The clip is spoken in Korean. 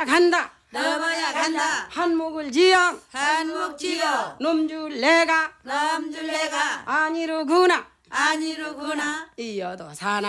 간다 넘어야 간다. 한목을 지어 한목 지어 놈줄 내가 남줄 내가 아니로구나 아니로구나. 이어도 사나